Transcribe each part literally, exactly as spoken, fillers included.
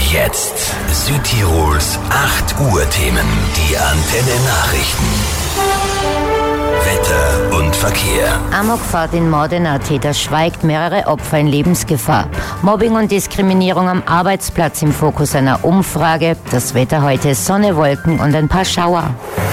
Jetzt Südtirols acht Uhr Themen. Die Antenne Nachrichten. Wetter und Verkehr. Amokfahrt in Modena. Täter schweigt, mehrere Opfer in Lebensgefahr. Mobbing und Diskriminierung am Arbeitsplatz im Fokus einer Umfrage. Das Wetter heute: Sonne, Wolken und ein paar Schauer.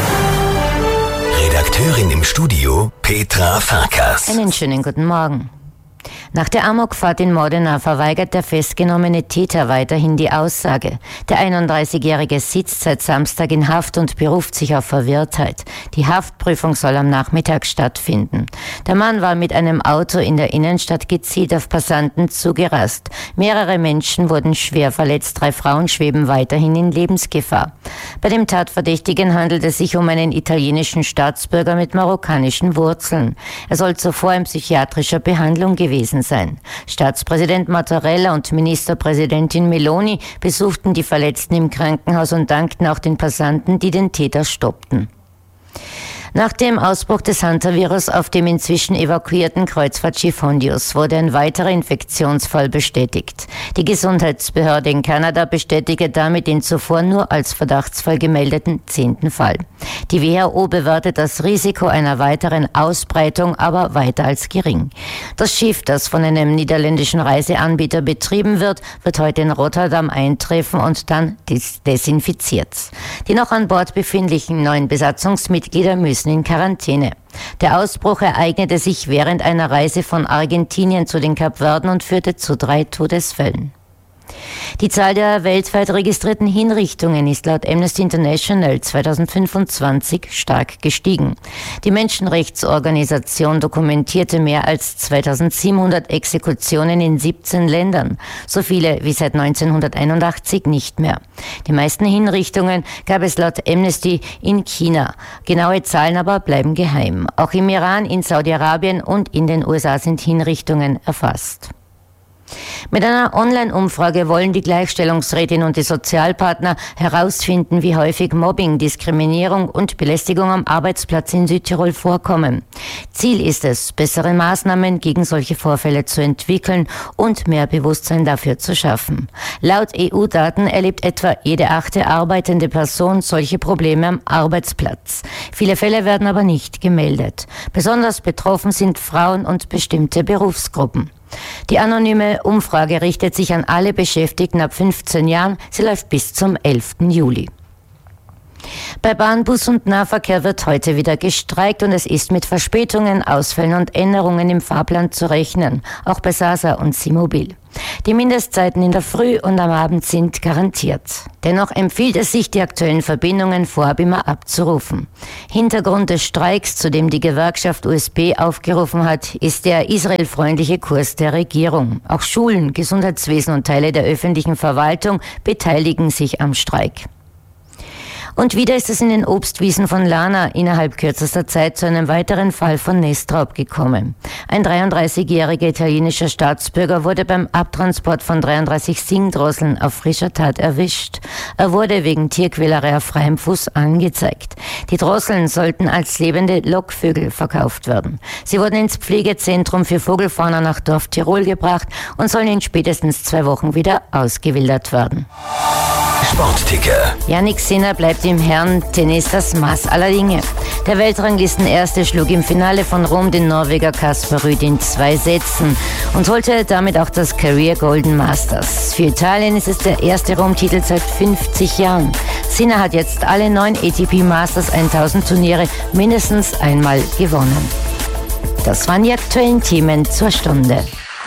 Redakteurin im Studio Petra Farkas. Einen schönen guten Morgen. Nach der Amokfahrt in Modena verweigert der festgenommene Täter weiterhin die Aussage. Der einunddreißigjährige sitzt seit Samstag in Haft und beruft sich auf Verwirrtheit. Die Haftprüfung soll am Nachmittag stattfinden. Der Mann war mit einem Auto in der Innenstadt gezielt auf Passanten zugerast. Mehrere Menschen wurden schwer verletzt, drei Frauen schweben weiterhin in Lebensgefahr. Bei dem Tatverdächtigen handelt es sich um einen italienischen Staatsbürger mit marokkanischen Wurzeln. Er soll zuvor in psychiatrischer Behandlung gewesen sein. Staatspräsident Mattarella und Ministerpräsidentin Meloni besuchten die Verletzten im Krankenhaus und dankten auch den Passanten, die den Täter stoppten. Nach dem Ausbruch des Hantavirus auf dem inzwischen evakuierten Kreuzfahrtschiff Hondius wurde ein weiterer Infektionsfall bestätigt. Die Gesundheitsbehörde in Kanada bestätigte damit den zuvor nur als Verdachtsfall gemeldeten zehnten Fall. Die W H O bewertet das Risiko einer weiteren Ausbreitung aber weiter als gering. Das Schiff, das von einem niederländischen Reiseanbieter betrieben wird, wird heute in Rotterdam eintreffen und dann des- desinfiziert. Die noch an Bord befindlichen neuen Besatzungsmitglieder müssen in Quarantäne. Der Ausbruch ereignete sich während einer Reise von Argentinien zu den Kapverden und führte zu drei Todesfällen. Die Zahl der weltweit registrierten Hinrichtungen ist laut Amnesty International zweitausendfünfundzwanzig stark gestiegen. Die Menschenrechtsorganisation dokumentierte mehr als zweitausendsiebenhundert Exekutionen in siebzehn Ländern, so viele wie seit neunzehnhunderteinundachtzig nicht mehr. Die meisten Hinrichtungen gab es laut Amnesty in China. Genaue Zahlen aber bleiben geheim. Auch im Iran, in Saudi-Arabien und in den U S A sind Hinrichtungen erfasst. Mit einer Online-Umfrage wollen die Gleichstellungsrätin und die Sozialpartner herausfinden, wie häufig Mobbing, Diskriminierung und Belästigung am Arbeitsplatz in Südtirol vorkommen. Ziel ist es, bessere Maßnahmen gegen solche Vorfälle zu entwickeln und mehr Bewusstsein dafür zu schaffen. Laut E U-Daten erlebt etwa jede achte arbeitende Person solche Probleme am Arbeitsplatz. Viele Fälle werden aber nicht gemeldet. Besonders betroffen sind Frauen und bestimmte Berufsgruppen. Die anonyme Umfrage richtet sich an alle Beschäftigten ab fünfzehn Jahren. Sie läuft bis zum elften Juli. Bei Bahn, Bus und Nahverkehr wird heute wieder gestreikt und es ist mit Verspätungen, Ausfällen und Änderungen im Fahrplan zu rechnen, auch bei Sasa und Simobil. Die Mindestzeiten in der Früh und am Abend sind garantiert. Dennoch empfiehlt es sich, die aktuellen Verbindungen vorab immer abzurufen. Hintergrund des Streiks, zu dem die Gewerkschaft U S B aufgerufen hat, ist der israelfreundliche Kurs der Regierung. Auch Schulen, Gesundheitswesen und Teile der öffentlichen Verwaltung beteiligen sich am Streik. Und wieder ist es in den Obstwiesen von Lana innerhalb kürzester Zeit zu einem weiteren Fall von Nestraub gekommen. Ein dreiunddreißigjähriger italienischer Staatsbürger wurde beim Abtransport von dreiunddreißig Singdrosseln auf frischer Tat erwischt. Er wurde wegen Tierquälerei auf freiem Fuß angezeigt. Die Drosseln sollten als lebende Lockvögel verkauft werden. Sie wurden ins Pflegezentrum für Vogelfauna nach Dorf Tirol gebracht und sollen in spätestens zwei Wochen wieder ausgewildert werden. Sportticker. Jannik Sinner bleibt im Herren-Tennis das Maß aller Dinge. Der Weltranglistenerste schlug im Finale von Rom den Norweger Casper Ruud in zwei Sätzen und holte damit auch das Career Golden Masters. Für Italien ist es der erste Rom-Titel seit fünfzig Jahren. Sinner hat jetzt alle neun A T P Masters tausend Turniere mindestens einmal gewonnen. Das waren die aktuellen Themen zur Stunde.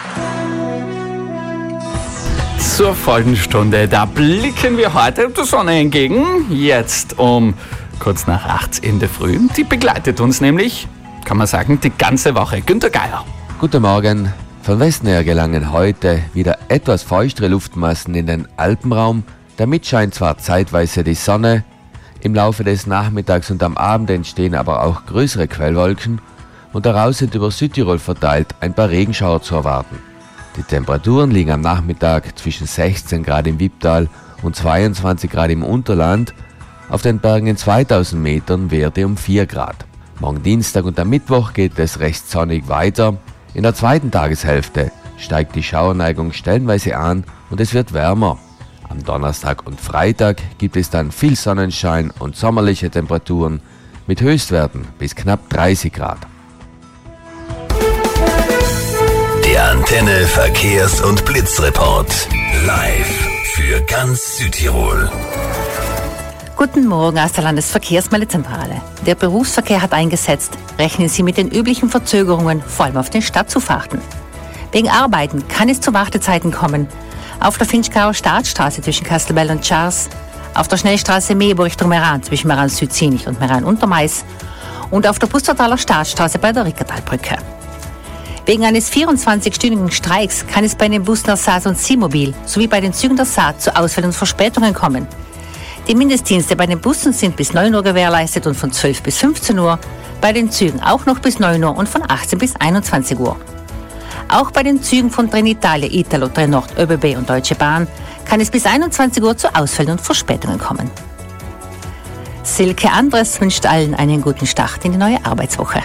Zur vollen Stunde, da blicken wir heute der Sonne entgegen, jetzt um kurz nach acht in der Früh. Die begleitet uns nämlich, kann man sagen, die ganze Woche. Günter Geier. Guten Morgen. Von Westen her gelangen heute wieder etwas feuchtere Luftmassen in den Alpenraum. Damit scheint zwar zeitweise die Sonne, im Laufe des Nachmittags und am Abend entstehen aber auch größere Quellwolken und daraus sind über Südtirol verteilt ein paar Regenschauer zu erwarten. Die Temperaturen liegen am Nachmittag zwischen sechzehn Grad im Wipptal und zweiundzwanzig Grad im Unterland, auf den Bergen in zweitausend Metern Werte um vier Grad. Morgen Dienstag und am Mittwoch geht es recht sonnig weiter. In der zweiten Tageshälfte steigt die Schauerneigung stellenweise an und es wird wärmer. Am Am Donnerstag und Freitag gibt es dann viel Sonnenschein und sommerliche Temperaturen mit Höchstwerten bis knapp dreißig Grad. Der Antenne Verkehrs- und Blitzreport. Live für ganz Südtirol. Guten Morgen aus der Landesverkehrsmeldezentrale. Der Berufsverkehr hat eingesetzt. Rechnen Sie mit den üblichen Verzögerungen, vor allem auf den Stadtzufahrten. Wegen Arbeiten kann es zu Wartezeiten kommen. Auf der Finchgauer Staatsstraße zwischen Kastelbell und Schars, auf der Schnellstraße Meebo Richtung Meran zwischen Meran Südsinich und Meran Untermais und auf der Pustertaler Staatsstraße bei der Rickertalbrücke. Wegen eines vierundzwanzigstündigen Streiks kann es bei den Bussen der S A S und Simobil sowie bei den Zügen der S A zu Ausfällen und Verspätungen kommen. Die Mindestdienste bei den Bussen sind bis neun Uhr gewährleistet und von zwölf bis fünfzehn Uhr, bei den Zügen auch noch bis neun Uhr und von achtzehn bis einundzwanzig Uhr. Auch bei den Zügen von Trenitalia, Italo, Trenord, ÖBB und Deutsche Bahn kann es bis einundzwanzig Uhr zu Ausfällen und Verspätungen kommen. Silke Andres wünscht allen einen guten Start in die neue Arbeitswoche.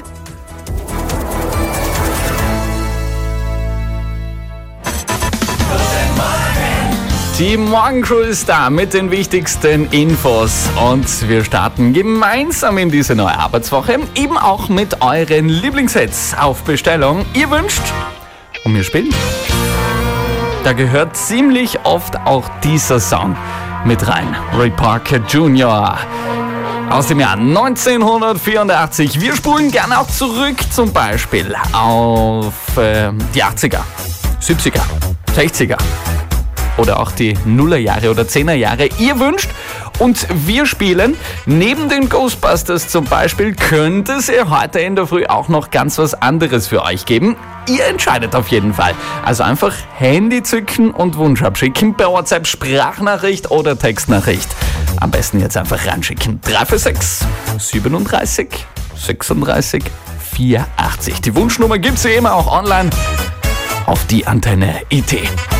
Die Morgencrew ist da mit den wichtigsten Infos und wir starten gemeinsam in diese neue Arbeitswoche, eben auch mit euren Lieblingshits auf Bestellung. Ihr wünscht und wir spielen. Da gehört ziemlich oft auch dieser Song mit rein. Ray Parker Junior aus dem Jahr neunzehnhundertvierundachtzig. Wir spulen gerne auch zurück, zum Beispiel auf äh, die achtziger, siebziger, sechziger. Oder auch die Nullerjahre oder Zehnerjahre. Ihr wünscht und wir spielen. Neben den Ghostbusters zum Beispiel könnte es ja heute in der Früh auch noch ganz was anderes für euch geben. Ihr entscheidet auf jeden Fall. Also einfach Handy zücken und Wunsch abschicken per WhatsApp, Sprachnachricht oder Textnachricht. Am besten jetzt einfach reinschicken. drei vier sechs, siebenunddreißig, sechsunddreißig, vierundachtzig. Die Wunschnummer gibt's wie immer auch online auf die Antenne punkt I T.